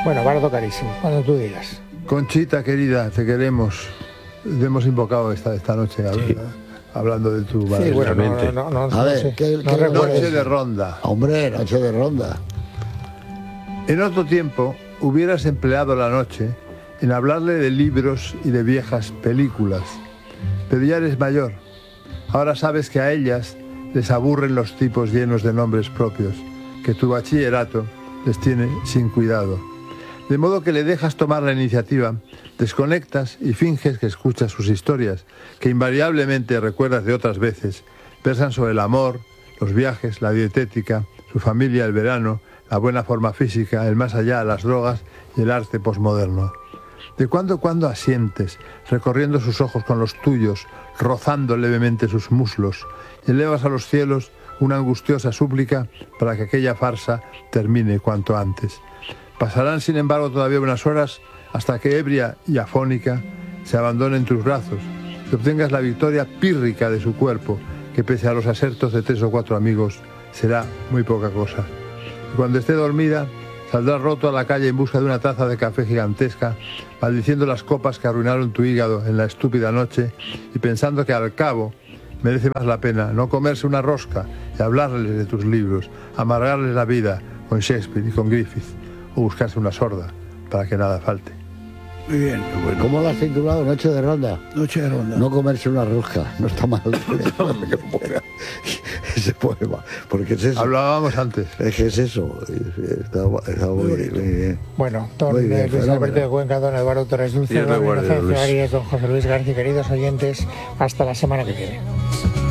Bueno, barato carísimo, cuando tú digas. Conchita, querida, te queremos. Te hemos invocado esta noche, sí. Hablando de tu madre. Sí, bueno, no, a ver, ¿qué Noche de ronda. Hombre, noche de ronda. En otro tiempo hubieras empleado la noche en hablarle de libros y de viejas películas, pero ya eres mayor. Ahora sabes que a ellas les aburren los tipos llenos de nombres propios, que tu bachillerato les tiene sin cuidado. De modo que le dejas tomar la iniciativa, desconectas y finges que escuchas sus historias, que invariablemente recuerdas de otras veces, versan sobre el amor, los viajes, la dietética, su familia, el verano, la buena forma física, el más allá, las drogas y el arte posmoderno. De cuando en cuando asientes, recorriendo sus ojos con los tuyos, rozando levemente sus muslos, y elevas a los cielos una angustiosa súplica para que aquella farsa termine cuanto antes. Pasarán, sin embargo, todavía unas horas hasta que, ebria y afónica, se abandone en tus brazos y obtengas la victoria pírrica de su cuerpo, que pese a los asertos de 3 o 4 amigos, será muy poca cosa. Y cuando esté dormida, saldrás roto a la calle en busca de una taza de café gigantesca, maldiciendo las copas que arruinaron tu hígado en la estúpida noche y pensando que al cabo merece más la pena no comerse una rosca y hablarles de tus libros, amargarles la vida con Shakespeare y con Griffith, o buscarse una sorda para que nada falte. Muy bien. Bueno. ¿Cómo lo has titulado? Noche de ronda. Noche de ronda. No comerse una rosca, no está mal. Ese poema, porque es eso. Hablábamos antes. Es que es eso. Está muy bien. Bueno, don Luis Alberto de Cuenca, don Eduardo Torres Dulce, don Inocencio Arias, don José Luis García, queridos oyentes, hasta la semana que viene.